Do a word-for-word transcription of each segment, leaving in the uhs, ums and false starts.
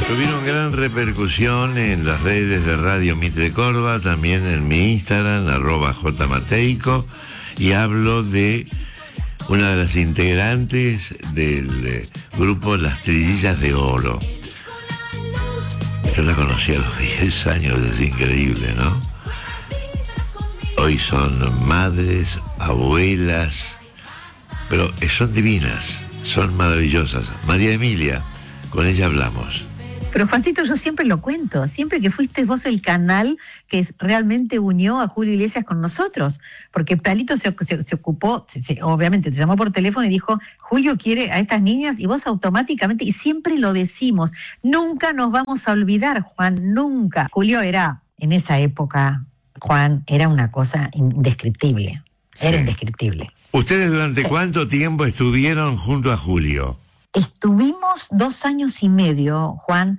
Tuvieron gran repercusión en las redes de Radio Mitre Córdoba, también en mi Instagram, arroba jmateico, y hablo de una de las integrantes del eh, grupo Las Trillizas de Oro. Yo la conocí a los diez años, es increíble, ¿no? Hoy son madres, abuelas, pero son divinas, son maravillosas. María Emilia, con ella hablamos. Pero Juancito, yo siempre lo cuento, siempre que fuiste vos el canal que realmente unió a Julio Iglesias con nosotros, porque Palito se, se, se ocupó, se, obviamente te llamó por teléfono y dijo, Julio quiere a estas niñas, y vos automáticamente, y siempre lo decimos, nunca nos vamos a olvidar, Juan, nunca. Julio era, en esa época, Juan, era una cosa indescriptible, sí. Era indescriptible. ¿Ustedes durante sí. cuánto tiempo estuvieron junto a Julio? Estuvimos dos años y medio, Juan,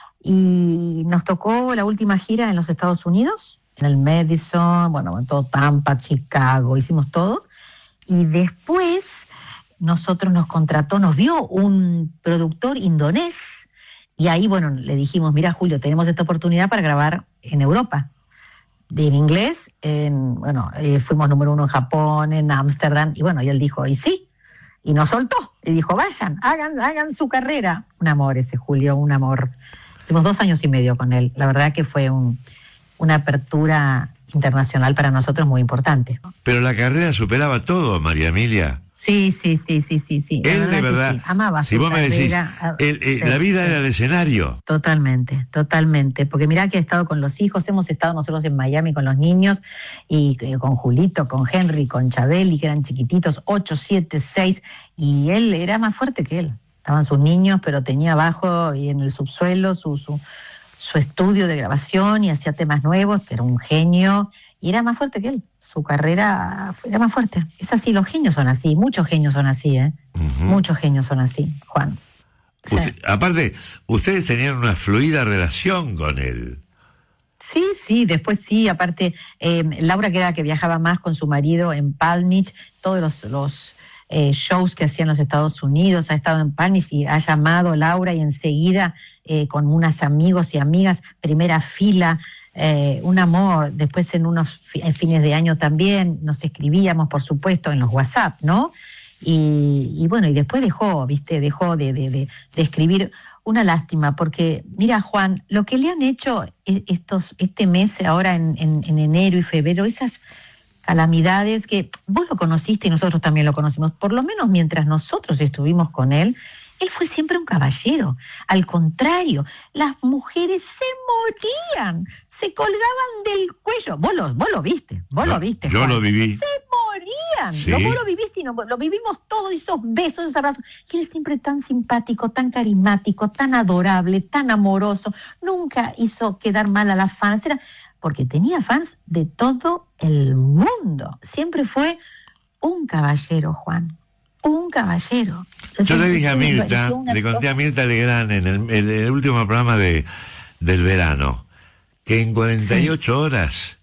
y nos tocó la última gira en los Estados Unidos, en el Madison, bueno, en todo Tampa, Chicago, hicimos todo. Y después nosotros nos contrató, nos vio un productor indonés, y ahí, bueno, le dijimos, mira, Julio, tenemos esta oportunidad para grabar en Europa. En inglés, en, bueno, eh, fuimos número uno en Japón, en Ámsterdam, y bueno, y él dijo, y sí. Y nos soltó, y dijo, vayan, hagan, hagan su carrera. Un amor ese Julio, un amor. Tuvimos dos años y medio con él. La verdad que fue un, una apertura internacional para nosotros muy importante. Pero la carrera superaba todo, María Emilia. Sí, sí, sí, sí, sí, sí. Él verdad de verdad, sí. Amaba si su vos carrera. me decís, el, el, sí, la vida sí. Era el escenario. Totalmente, totalmente. Porque mirá que ha estado con los hijos, hemos estado nosotros en Miami con los niños, y eh, con Julito, con Henry, con Chabeli, que eran chiquititos, ocho, siete, seis, y él era más fuerte que él. Estaban sus niños, pero tenía abajo y en el subsuelo su, su, su estudio de grabación y hacía temas nuevos, que era un genio, y era más fuerte que él. Su carrera era más fuerte. Es así, los genios son así, muchos genios son así, ¿eh? Uh-huh. Muchos genios son así, Juan. Usted, sí. Aparte, ustedes tenían una fluida relación con él. Sí, sí, después sí, aparte, eh, Laura, que era que viajaba más con su marido en Palm Beach, todos los, los eh, shows que hacía en los Estados Unidos, ha estado en Palm Beach y ha llamado Laura, y enseguida eh, con unos amigos y amigas, primera fila, Eh, un amor. Después en unos fi- en fines de año también nos escribíamos, por supuesto, en los WhatsApp, ¿no? Y, y bueno, y después dejó, viste, dejó de, de, de, de escribir. Una lástima, porque mira, Juan, lo que le han hecho estos este mes, ahora en, en, en enero y febrero, esas calamidades que vos lo conociste y nosotros también lo conocimos, por lo menos mientras nosotros estuvimos con él, él fue siempre un caballero. Al contrario, las mujeres se morían, se colgaban del cuello. Vos lo, vos lo viste, vos yo, lo viste. Yo Juan. lo viví. Se morían. Sí. Lo, vos lo viviste y no, lo vivimos todos, esos besos, esos abrazos. Y él siempre tan simpático, tan carismático, tan adorable, tan amoroso. Nunca hizo quedar mal a las fans. Era porque tenía fans de todo el mundo. Siempre fue un caballero, Juan. Un caballero. Yo, Yo le dije a Mirta, le conté a Mirta Legrand en el, en el último programa de del verano, que en cuarenta y ocho sí. horas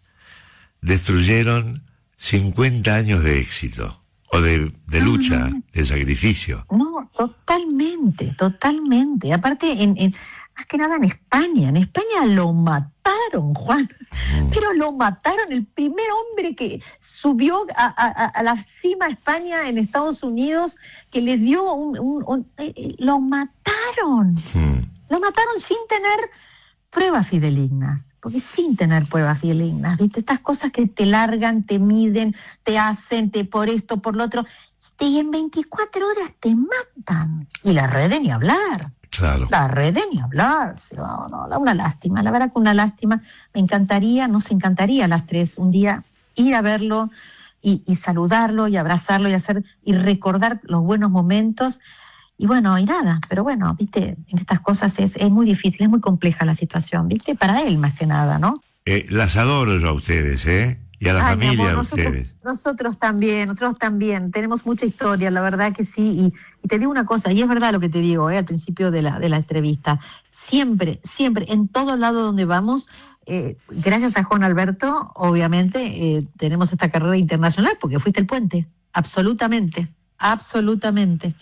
destruyeron cincuenta años de éxito, o de, de lucha, no, de sacrificio. No, totalmente, totalmente. Aparte, en, en más que nada en España, en España lo mataron, Juan, mm. pero lo mataron, el primer hombre que subió a, a, a la cima a España en Estados Unidos, que les dio un, un, un eh, lo mataron, mm. lo mataron sin tener pruebas fidedignas, porque sin tener pruebas fidedignas, ¿viste? Estas cosas que te largan, te miden, te hacen, te por esto, por lo otro, y en veinticuatro horas te matan, y las redes ni hablar. Claro. La red de ni hablar, no, no, una lástima, la verdad que una lástima. Me encantaría, nos encantaría a las tres un día ir a verlo y, y saludarlo y abrazarlo y hacer y recordar los buenos momentos. Y bueno, y nada, pero bueno, viste, en estas cosas es, es muy difícil, es muy compleja la situación, viste, para él más que nada, ¿no? Eh, las adoro yo a ustedes, ¿eh? Y a la Ay, familia amor, a nosotros, ustedes. Nosotros también, nosotros también. Tenemos mucha historia, la verdad que sí. Y, y te digo una cosa, y es verdad lo que te digo eh, al principio de la, de la entrevista. Siempre, siempre, en todo lado donde vamos, eh, gracias a Juan Alberto, obviamente, eh, tenemos esta carrera internacional porque fuiste el puente. Absolutamente, absolutamente.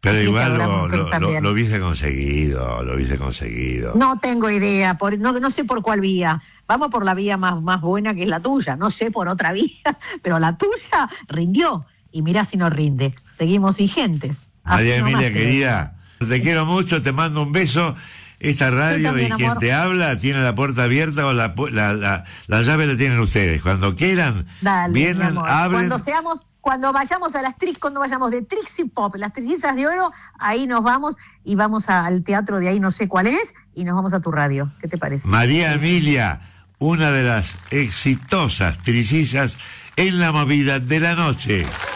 Pero igual lo, lo, lo, lo hubiese conseguido, lo hubiese conseguido. No tengo idea, por, no, no sé por cuál vía. Vamos por la vía más, más buena, que es la tuya. No sé por otra vía, pero la tuya rindió. Y mirá si no rinde. Seguimos vigentes. María Emilia, querida, te quiero mucho, te mando un beso. Esta radio también, y quien amor. Te habla tiene la puerta abierta o la, la, la, la llave la tienen ustedes. Cuando quieran, Dale, vienen, abren. Cuando seamos... Cuando vayamos a las Trix, cuando vayamos de Trixie Pop, las Trillizas de Oro, ahí nos vamos y vamos a, al teatro de ahí, no sé cuál es, y nos vamos a tu radio. ¿Qué te parece? María Emilia, una de las exitosas trillizas en la movida de la noche.